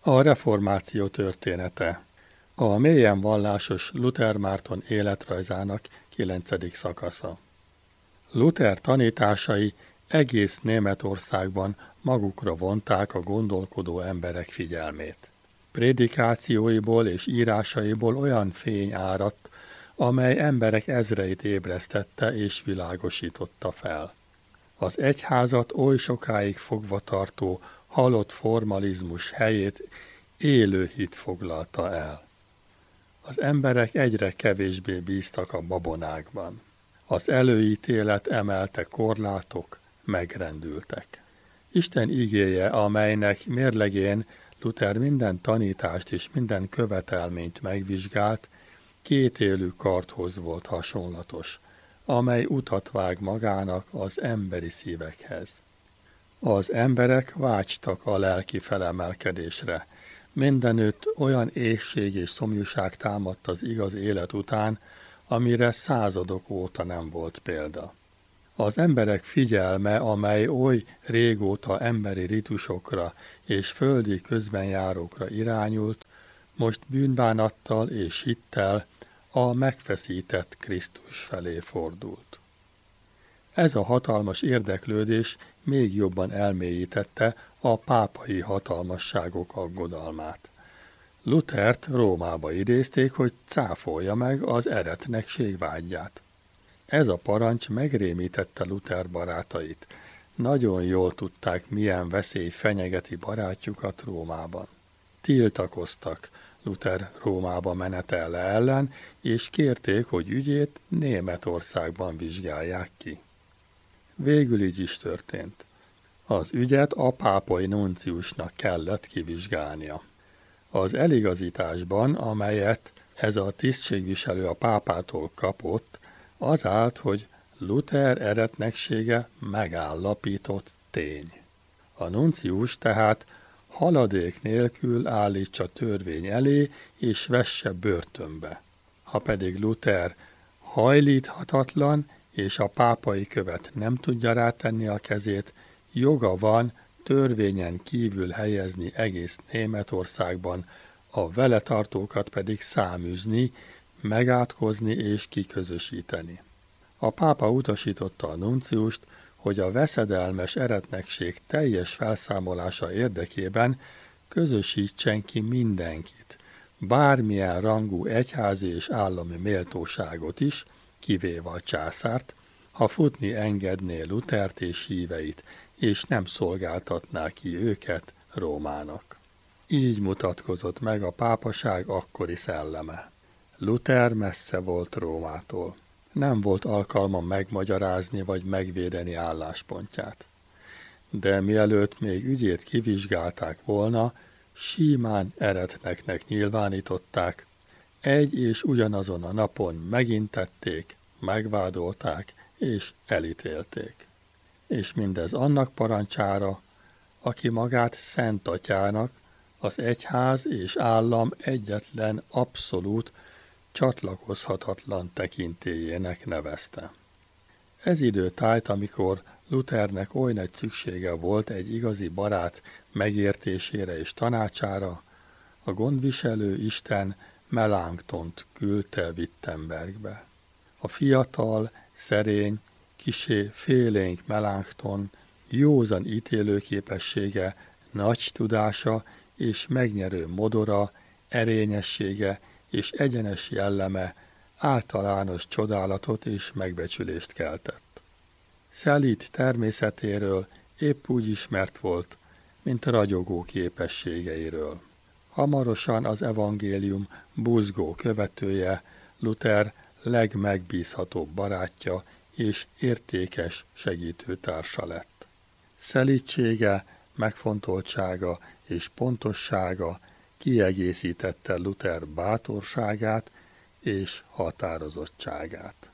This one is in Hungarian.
A reformáció története. A mélyen vallásos Luther Márton életrajzának 9. szakasza. Luther tanításai egész Németországban magukra vonták a gondolkodó emberek figyelmét. Prédikációiból és írásaiból olyan fény áradt, amely emberek ezreit ébresztette és világosította fel. Az egyházat oly sokáig fogva tartó halott formalizmus helyét élő hit foglalta el. Az emberek egyre kevésbé bíztak a babonákban. Az előítélet emelte korlátok megrendültek. Isten igéje, amelynek mérlegén Luther minden tanítást és minden követelményt megvizsgált, kétélű kardhoz volt hasonlatos, amely utat vág magának az emberi szívekhez. Az emberek vágytak a lelki felemelkedésre. Mindenütt olyan éhség és szomjúság támadt az igaz élet után, amire századok óta nem volt példa. Az emberek figyelme, amely oly régóta emberi ritusokra és földi közbenjárókra irányult, most bűnbánattal és hittel a megfeszített Krisztus felé fordult. Ez a hatalmas érdeklődés még jobban elmélyítette a pápai hatalmasságok aggodalmát. Luthert Rómába idézték, hogy cáfolja meg az eretnekség vágyát. Ez a parancs megrémítette Luther barátait. Nagyon jól tudták, milyen veszély fenyegeti barátjukat Rómában. Tiltakoztak Luther Rómába menetele ellen, és kérték, hogy ügyét Németországban vizsgálják ki. Végül így is történt. Az ügyet a pápai nunciusnak kellett kivizsgálnia. Az eligazításban, amelyet ez a tisztségviselő a pápától kapott, az állt, hogy Luther eretneksége megállapított tény. A nuncius tehát haladék nélkül állítsa törvény elé és vesse börtönbe. Ha pedig Luther hajlíthatatlan, és a pápai követ nem tudja rátenni a kezét, joga van törvényen kívül helyezni egész Németországban, a vele tartókat pedig száműzni, megátkozni és kiközösíteni. A pápa utasította a nunciust, hogy a veszedelmes eretnekség teljes felszámolása érdekében közösítsen ki mindenkit, bármilyen rangú egyházi és állami méltóságot is, kivéve a császárt, ha futni engedné Luthert és híveit, és nem szolgáltatná ki őket Rómának. Így mutatkozott meg a pápaság akkori szelleme. Luther messze volt Rómától. Nem volt alkalma megmagyarázni vagy megvédeni álláspontját. De mielőtt még ügyét kivizsgálták volna, símán eretneknek nyilvánították, egy és ugyanazon a napon megintették, megvádolták és elítélték. És mindez annak parancsára, aki magát Szent Atyának, az egyház és állam egyetlen abszolút, csatlakozhatatlan tekintélyének nevezte. Ez idő tájt, amikor Luthernek oly nagy szüksége volt egy igazi barát megértésére és tanácsára, a gondviselő Isten Melanchtont küldte Wittenbergbe. A fiatal, szerény, kissé félénk Melanchthon józan ítélőképessége, nagy tudása és megnyerő modora, erényessége és egyenes jelleme általános csodálatot és megbecsülést keltett. Szelíd természetéről épp úgy ismert volt, mint ragyogó képességeiről. Hamarosan az evangélium buzgó követője, Luther legmegbízhatóbb barátja és értékes segítőtársa lett. Szelídsége, megfontoltsága és pontossága kiegészítette Luther bátorságát és határozottságát.